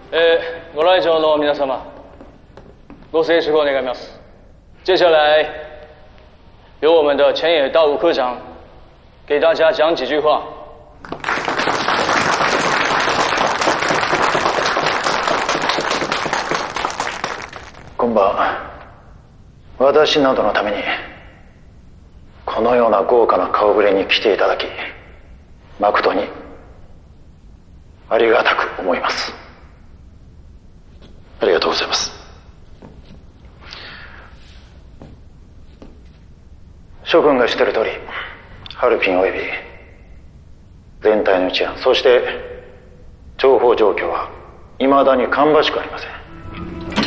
ご来場の皆様，ご静粛を願います。接下来，由我们的前野大武科长给大家讲几句话。 こんばんは。私などのためにこのような豪華な顔ぶれに来ていただき、誠にありがたく思います。ありがとうございます。諸君が知っている通り、ハルピンおよび全体の治安、そして情報状況は未だに芳しくありません。